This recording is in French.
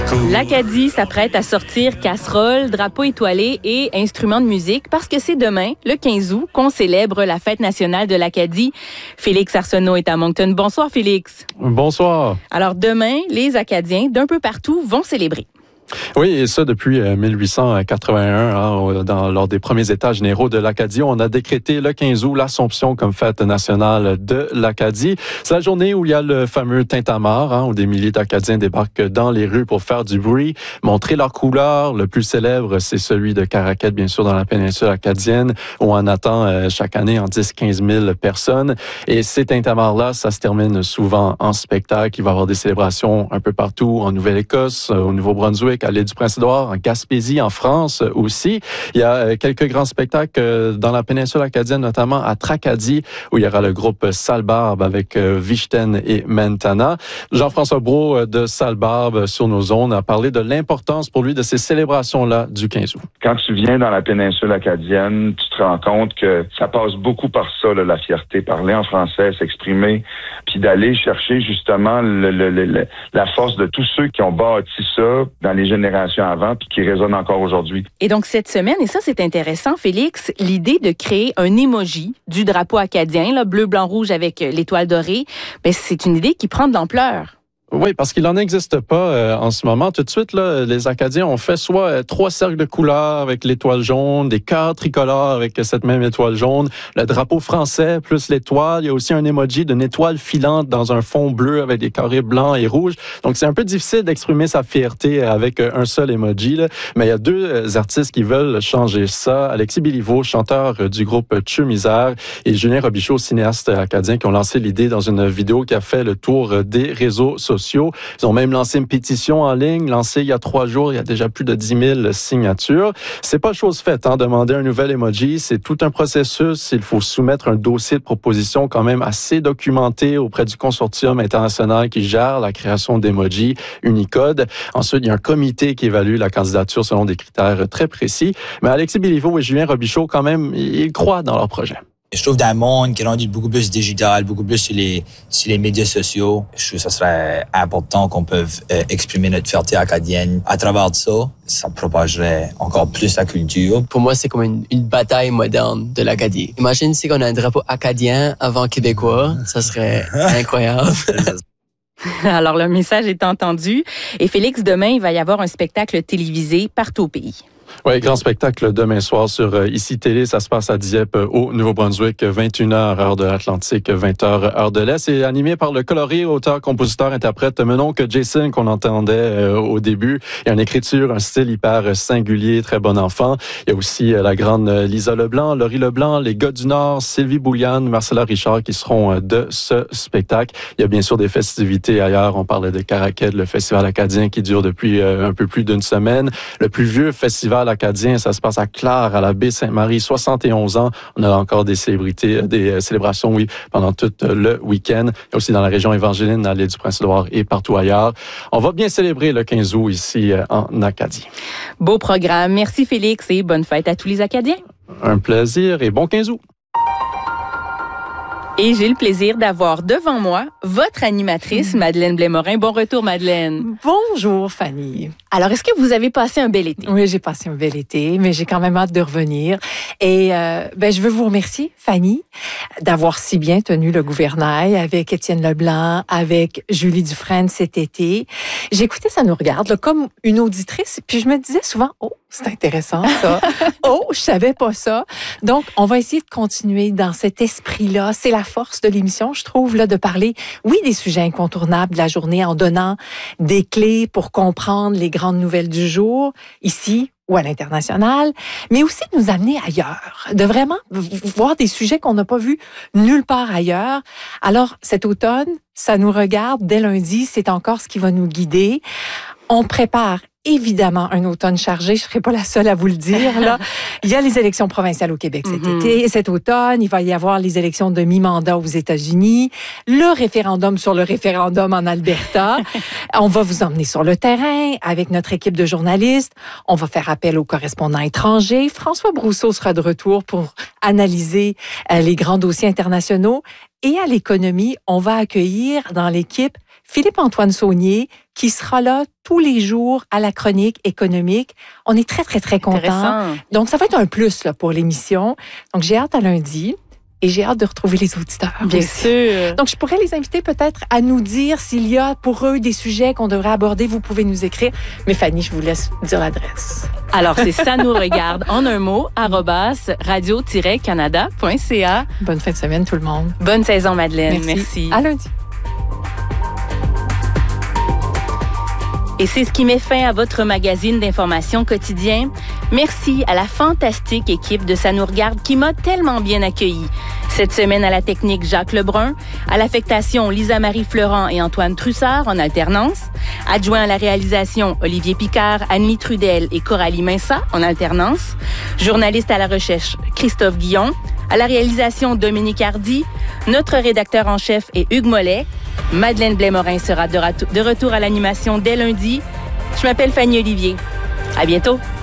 L'Acadie s'apprête à sortir casseroles, drapeaux étoilés et instruments de musique parce que c'est demain, le 15 août, qu'on célèbre la fête nationale de l'Acadie. Félix Arsenault est à Moncton. Bonsoir, Félix. Bonsoir. Alors, demain, les Acadiens d'un peu partout vont célébrer. Oui, et ça depuis 1881, lors des premiers États généraux de l'Acadie, on a décrété le 15 août l'Assomption comme fête nationale de l'Acadie. C'est la journée où il y a le fameux tintamarre, où des milliers d'Acadiens débarquent dans les rues pour faire du bruit, montrer leurs couleurs. Le plus célèbre, c'est celui de Caraquette, bien sûr, dans la péninsule acadienne, où on attend chaque année en 10-15 000 personnes. Et ces tintamarres-là, ça se termine souvent en spectacle. Il va y avoir des célébrations un peu partout, en Nouvelle-Écosse, au Nouveau-Brunswick, à l'île du Prince-Édouard, en Gaspésie, en France aussi. Il y a quelques grands spectacles dans la péninsule acadienne, notamment à Tracadie, où il y aura le groupe Salbarbe avec Vichten et Mentana. Jean-François Brault de Salbarbe sur nos ondes a parlé de l'importance pour lui de ces célébrations-là du 15 août. Quand tu viens dans la péninsule acadienne, tu te rends compte que ça passe beaucoup par ça, là, la fierté, parler en français, s'exprimer, puis d'aller chercher justement la force de tous ceux qui ont bâti ça dans les générations avant puis qui résonnent encore aujourd'hui. Et donc, cette semaine, et ça, c'est intéressant, Félix, l'idée de créer un emoji du drapeau acadien, là, bleu, blanc, rouge avec l'étoile dorée, ben, c'est une idée qui prend de l'ampleur. Oui, parce qu'il n'en existe pas en ce moment. Tout de suite, là, les Acadiens ont fait soit 3 cercles de couleurs avec l'étoile jaune, des cœurs tricolores avec cette même étoile jaune, le drapeau français plus l'étoile. Il y a aussi un emoji d'une étoile filante dans un fond bleu avec des carrés blancs et rouges. Donc, c'est un peu difficile d'exprimer sa fierté avec un seul emoji, là. Mais il y a 2 artistes qui veulent changer ça. Alexis Béliveau, chanteur du groupe Tcheu Misère, et Julien Robichaud, cinéaste acadien, qui ont lancé l'idée dans une vidéo qui a fait le tour des réseaux sociaux. Ils ont même lancé une pétition en ligne, lancée il y a 3 jours. Il y a déjà plus de 10 000 signatures. C'est pas chose faite, demander un nouvel emoji. C'est tout un processus. Il faut soumettre un dossier de proposition quand même assez documenté auprès du consortium international qui gère la création d'emojis, Unicode. Ensuite, il y a un comité qui évalue la candidature selon des critères très précis. Mais Alexis Béliveau et Julien Robichaud, quand même, ils croient dans leur projet. Je trouve dans le monde qui est rendu beaucoup plus digital, beaucoup plus sur les médias sociaux, je trouve que ça serait important qu'on puisse exprimer notre fierté acadienne. À travers ça, ça propagerait encore plus la culture. Pour moi, c'est comme une bataille moderne de l'Acadie. Imagine si on a un drapeau acadien avant québécois, ça serait incroyable. Alors, le message est entendu. Et Félix, demain, il va y avoir un spectacle télévisé partout au pays. Oui, grand spectacle demain soir sur ICI Télé. Ça se passe à Dieppe, au Nouveau-Brunswick, 21h, heure de l'Atlantique, 20h, heure de l'Est. C'est animé par le coloré, auteur, compositeur, interprète Menonc Jason, qu'on entendait au début. Il y a une écriture, un style hyper singulier, très bon enfant. Il y a aussi la grande Lisa Leblanc, Laurie Leblanc, les gars du Nord, Sylvie Bouliane, Marcella Richard qui seront de ce spectacle. Il y a bien sûr des festivités ailleurs. On parlait de Caraquette, le festival acadien qui dure depuis un peu plus d'une semaine. Le plus vieux festival acadien, ça se passe à Clare, à la baie Sainte-Marie, 71 ans. On a encore des célébrations, pendant tout le week-end. Il y a aussi dans la région évangéline, à l'île du Prince-Édouard et partout ailleurs. On va bien célébrer le 15 août ici en Acadie. Beau programme. Merci Félix et bonne fête à tous les Acadiens. Un plaisir et bon 15 août. Et j'ai le plaisir d'avoir devant moi votre animatrice, Madeleine Blais-Morin. Bon retour, Madeleine. Bonjour, Fanny. Alors, est-ce que vous avez passé un bel été? Oui, j'ai passé un bel été, mais j'ai quand même hâte de revenir. Et je veux vous remercier, Fanny, d'avoir si bien tenu le gouvernail avec Étienne Leblanc, avec Julie Dufresne cet été. J'écoutais Ça nous regarde, là, comme une auditrice, puis je me disais souvent, oh, c'est intéressant ça. Oh, je savais pas ça. Donc, on va essayer de continuer dans cet esprit-là. C'est la force de l'émission, je trouve, là, de parler, oui, des sujets incontournables de la journée en donnant des clés pour comprendre les grandes nouvelles du jour, ici ou à l'international, mais aussi de nous amener ailleurs, de vraiment voir des sujets qu'on n'a pas vus nulle part ailleurs. Alors, cet automne, Ça nous regarde dès lundi, c'est encore ce qui va nous guider. On prépare évidemment un automne chargé, je ne serai pas la seule à vous le dire. Là. Il y a les élections provinciales au Québec cet automne. Il va y avoir les élections de mi-mandat aux États-Unis, le référendum sur le référendum en Alberta. On va vous emmener sur le terrain avec notre équipe de journalistes. On va faire appel aux correspondants étrangers. François Brousseau sera de retour pour analyser les grands dossiers internationaux. Et à l'économie, on va accueillir dans l'équipe Philippe-Antoine Saunier, qui sera là tous les jours à la chronique économique. On est très, très, très contents. Donc, ça va être un plus là, pour l'émission. Donc, j'ai hâte à lundi. Et j'ai hâte de retrouver les auditeurs. Bien sûr. Donc, je pourrais les inviter peut-être à nous dire s'il y a pour eux des sujets qu'on devrait aborder. Vous pouvez nous écrire. Mais Fanny, je vous laisse dire l'adresse. Alors, c'est Ça nous regarde en un mot, @radio-canada.ca. Bonne fin de semaine, tout le monde. Bonne saison, Madeleine. Merci. À lundi. Et c'est ce qui met fin à votre magazine d'information quotidien. Merci à la fantastique équipe de Ça nous regarde qui m'a tellement bien accueilli. Cette semaine à la technique, Jacques Lebrun. À l'affectation, Lisa-Marie Fleurant et Antoine Trussard en alternance. Adjoint à la réalisation, Olivier Picard, Annie Trudel et Coralie Minsa en alternance. Journaliste à la recherche, Christophe Guillon. À la réalisation, Dominique Hardy. Notre rédacteur en chef est Hugues Mollet. Madeleine Blais-Morin sera de retour à l'animation dès lundi. Je m'appelle Fanny Olivier. À bientôt.